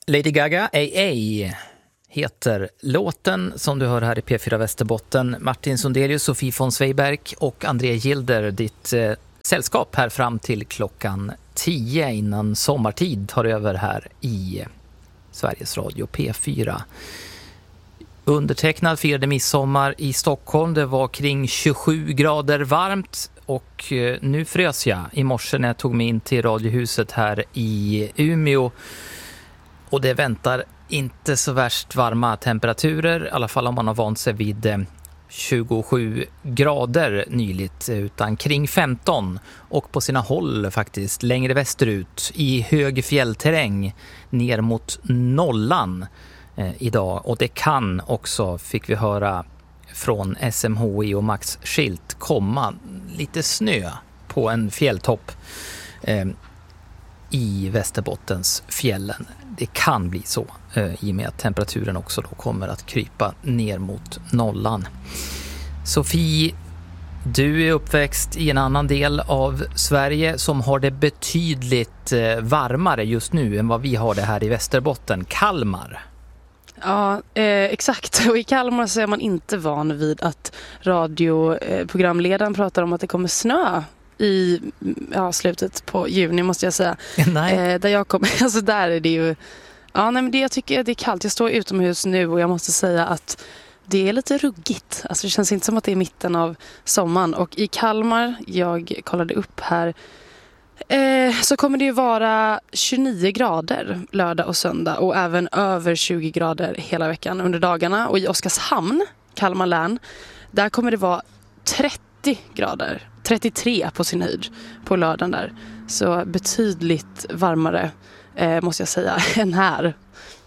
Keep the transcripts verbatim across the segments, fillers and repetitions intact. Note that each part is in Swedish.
Lady Gaga, A A heter låten som du hör här i P fyra Västerbotten. Martin Sundelius, Sofie von Sveiberg och André Gilder, ditt eh, sällskap här fram till klockan tio innan sommartid tar över här i Sveriges Radio P fyra. Undertecknad firade midsommar i Stockholm. Det var kring tjugosju grader varmt och eh, nu frös jag i morse när jag tog mig in till radiohuset här i Umeå. Och det väntar inte så värst varma temperaturer, i alla fall om man har vant sig vid tjugosju grader nyligt, utan kring femton och på sina håll faktiskt längre västerut i hög fjällterräng ner mot nollan eh, idag. Och det kan också, fick vi höra från S M H I och Max Schilt, komma lite snö på en fjälltopp eh, i Västerbottens fjällen. Det kan bli så eh, i och med att temperaturen också då kommer att krypa ner mot nollan. Sofie, du är uppväxt i en annan del av Sverige som har det betydligt eh, varmare just nu än vad vi har det här i Västerbotten, Kalmar. Ja, eh, exakt. Och i Kalmar så är man inte van vid att radioprogramledaren eh, pratar om att det kommer snö i ja, slutet på juni, måste jag säga. Nej. Eh, där jag kommer, alltså där är det ju, ja nej men det, jag tycker det är kallt. Jag står utomhus nu och jag måste säga att det är lite ruggigt. Alltså det känns inte som att det är mitten av sommaren. Och i Kalmar, jag kollade upp här, eh, så kommer det ju vara tjugonio grader lördag och söndag och även över tjugo grader hela veckan under dagarna. Och i Oskarshamn, Kalmar län, där kommer det vara trettio grader. trettiotre på sin höjd på lördagen där. Så betydligt varmare eh, måste jag säga än här.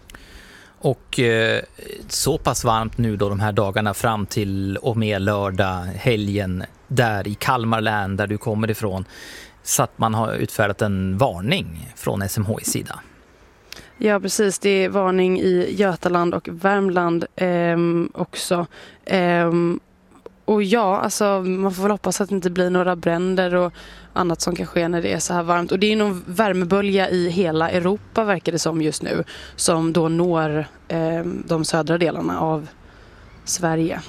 Och eh, så pass varmt nu då de här dagarna fram till och med lördag, helgen där i Kalmar län där du kommer ifrån, så att man har utfärdat en varning från S M H I:s sida. Ja, precis. Det är varning i Götaland och Värmland eh, också. Eh, Och ja, alltså man får väl hoppas att det inte blir några bränder och annat som kan ske när det är så här varmt. Och det är någon värmebölja i hela Europa, verkar det som just nu, som då når eh, de södra delarna av Sverige.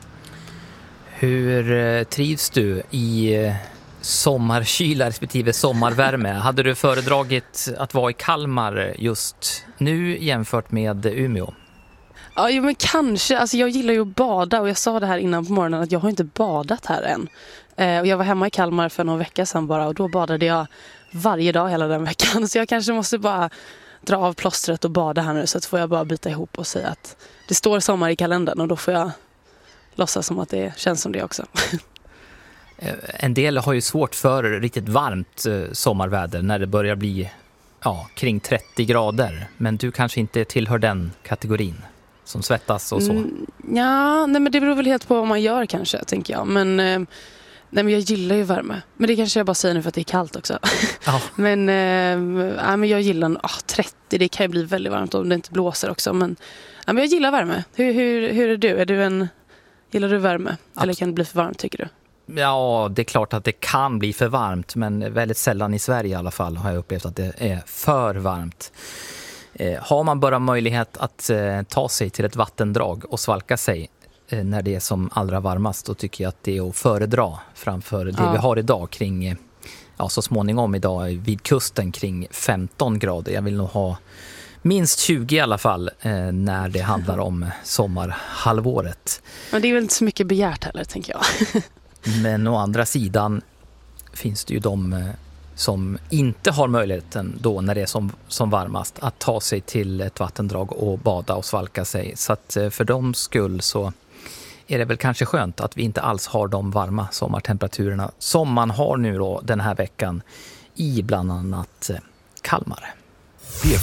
Hur eh, trivs du i eh, sommarkyla respektive sommarvärme? Hade du föredragit att vara i Kalmar just nu jämfört med Umeå? Ja, jo, men kanske. Alltså, jag gillar ju att bada och jag sa det här innan på morgonen att jag har inte badat här än. Eh, och jag var hemma i Kalmar för någon vecka sedan bara och då badade jag varje dag hela den veckan. Så jag kanske måste bara dra av plåstret och bada här nu, så att får jag bara byta ihop och säga att det står sommar i kalendern och då får jag låtsas som att det känns som det också. En del har ju svårt för riktigt varmt eh, sommarväder när det börjar bli ja, kring trettio grader. Men du kanske inte tillhör den kategorin som svettas och så. Mm, ja, nej, men det beror väl helt på vad man gör kanske, tänker jag. Men, eh, nej, men jag gillar ju värme. Men det kanske jag bara säger nu för att det är kallt också. Ja. men, eh, nej, men jag gillar oh, trettio, det kan ju bli väldigt varmt om det inte blåser också. Men, nej, men jag gillar värme. Hur, hur, hur är du? Är du en, gillar du värme? Absolut. Eller kan det bli för varmt, tycker du? Ja, det är klart att det kan bli för varmt, men väldigt sällan i Sverige i alla fall har jag upplevt att det är för varmt. Eh, har man bara möjlighet att eh, ta sig till ett vattendrag och svalka sig eh, när det är som allra varmast, då tycker jag att det är att föredra framför det ja. vi har idag kring, eh, ja så småningom idag vid kusten kring femton grader. Jag vill nog ha minst tjugo i alla fall eh, när det handlar om sommarhalvåret. Men det är väl inte så mycket begärt heller, tänker jag. Men å andra sidan finns det ju de som inte har möjligheten då när det är som, som varmast att ta sig till ett vattendrag och bada och svalka sig. Så att för dem skull så är det väl kanske skönt att vi inte alls har de varma sommartemperaturerna som man har nu då den här veckan i bland annat Kalmar. P